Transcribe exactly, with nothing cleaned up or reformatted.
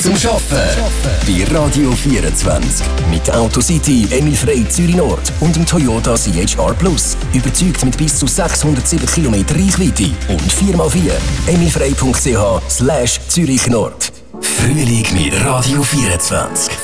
Zum Arbeiten bei Radio vierundzwanzig. Mit Autocity, Emil Frey Zürich Nord und dem Toyota C H R Plus. Überzeugt mit bis zu sechshundertsieben Kilometer Reichweite und vier mal vier. emilfrey punkt c h slash Zürich Nord. Frühling mit Radio vierundzwanzig.